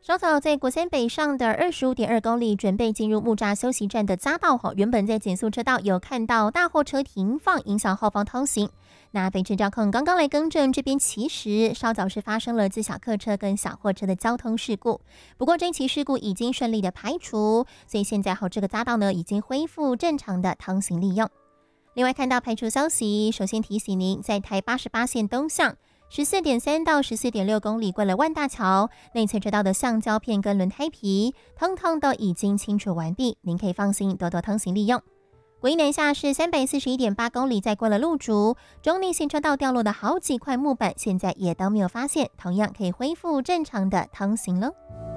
稍早在国三北上的25.2公里，准备进入木栅休息站的匝道，原本在减速车道有看到大货车停放，影响后方通行。那北市交控刚刚来更正，这边其实稍早是发生了自小客车跟小货车的交通事故，不过这起事故已经顺利的排除，所以现在这个匝道呢已经恢复正常的通行利用。另外看到排除消息，首先提醒您，在台88线东向14.3到14.6公里过了万大桥，内侧车道的橡胶片跟轮胎皮，通通都已经清除完毕，您可以放心多多通行利用。国一南下是341.8公里，在过了路竹，中内线车道掉落的好几块木板，现在也都没有发现，同样可以恢复正常的通行了。